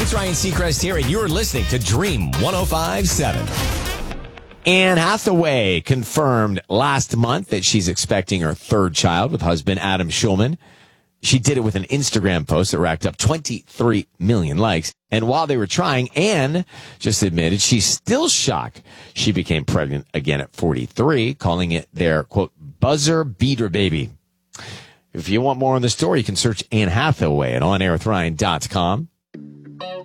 it's Ryan Seacrest here, and you're listening to Dream 105.7. Anne Hathaway confirmed last month that she's expecting her third child with husband Adam Schulman. She did it with an Instagram post that racked up 23 million likes. And while they were trying, Anne just admitted she's still shocked she became pregnant again at 43, calling it their, quote, buzzer beater baby. If you want more on the story, you can search Anne Hathaway at OnAirWithRyan.com.